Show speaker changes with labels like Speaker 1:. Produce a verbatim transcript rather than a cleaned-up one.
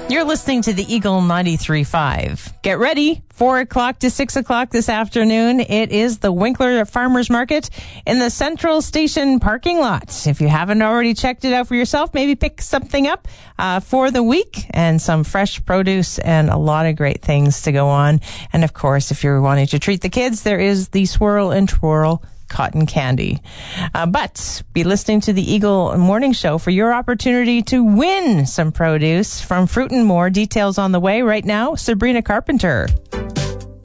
Speaker 1: You're listening to the Eagle ninety-three point five. Get ready, four o'clock to six o'clock this afternoon. It is the Winkler Farmers Market in the Central Station parking lot. If you haven't already checked it out for yourself, maybe pick something up uh, for the week and some fresh produce and a lot of great things to go on. And of course, if you're wanting to treat the kids, there is the Swirl and Twirl cotton candy. Uh, but be listening to the Eagle Morning Show for your opportunity to win some produce from Fruit and More. Details on the way right now. Sabrina Carpenter.